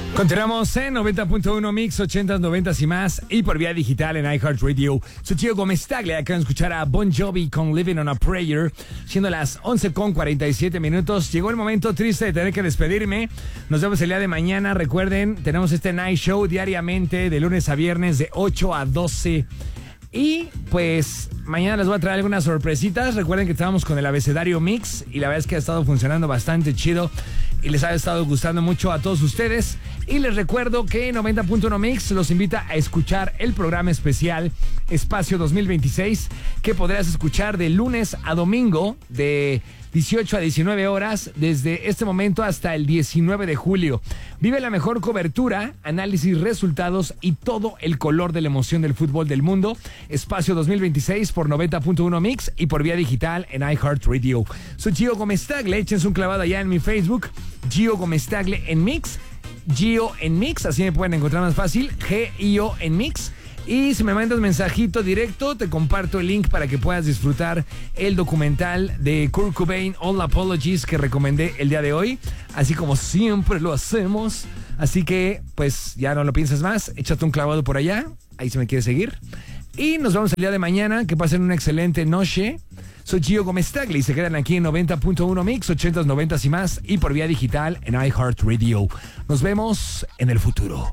Continuamos en 90.1 Mix, 80s, 90s y más, y por vía digital en iHeartRadio. Soy Gio Gómez Tagle, acaban de escuchar a Bon Jovi con Living on a Prayer, siendo las 11:47. Llegó el momento triste de tener que despedirme. Nos vemos el día de mañana. Recuerden, tenemos este Night Show diariamente, de lunes a viernes, de 8 a 12. Y pues mañana les voy a traer algunas sorpresitas. Recuerden que estábamos con el abecedario Mix y la verdad es que ha estado funcionando bastante chido y les ha estado gustando mucho a todos ustedes. Y les recuerdo que 90.1 Mix los invita a escuchar el programa especial Espacio 2026, que podrás escuchar de lunes a domingo de 18 a 19 horas desde este momento hasta el 19 de julio. Vive la mejor cobertura, análisis, resultados y todo el color de la emoción del fútbol del mundo. Espacio 2026 por 90.1 Mix y por vía digital en iHeartRadio. Soy Gio Gómez Tagle, échense un clavado allá en mi Facebook, Gio Gómez Tagle en Mix, Gio en Mix, así me pueden encontrar más fácil, G-I-O en Mix. Y si me mandas mensajito directo, te comparto el link para que puedas disfrutar el documental de Kurt Cobain, All Apologies, que recomendé el día de hoy, así como siempre lo hacemos. Así que, pues, ya no lo pienses más, échate un clavado por allá, ahí si me quieres seguir. Y nos vemos el día de mañana, que pasen una excelente noche. Soy Gio Gómez Tagle y se quedan aquí en 90.1 Mix, 80s, 90s y más, y por vía digital en iHeartRadio. Nos vemos en el futuro.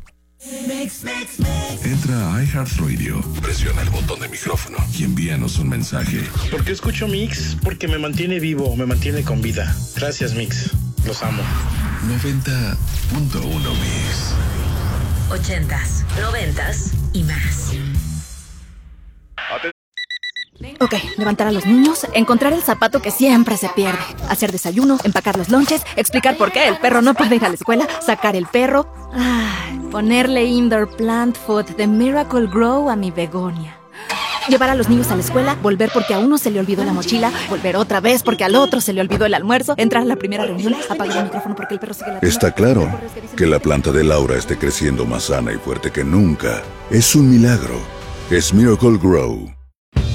Entra a iHeartRadio, presiona el botón de micrófono y envíanos un mensaje. ¿Por qué escucho Mix? Porque me mantiene vivo, me mantiene con vida. Gracias, Mix. Los amo. 90.1 Mix. 80s, 90s y más. Ok, levantar a los niños, encontrar el zapato que siempre se pierde, hacer desayuno, empacar los lonches, explicar por qué el perro no puede ir a la escuela, sacar el perro, ponerle indoor plant food de Miracle Grow a mi begonia. Llevar a los niños a la escuela, volver porque a uno se le olvidó la mochila, volver otra vez porque al otro se le olvidó el almuerzo, entrar a la primera reunión, apagar el micrófono porque el perro sigue la... Está claro que la planta de Laura esté creciendo más sana y fuerte que nunca. Es un milagro. Es Miracle Grow.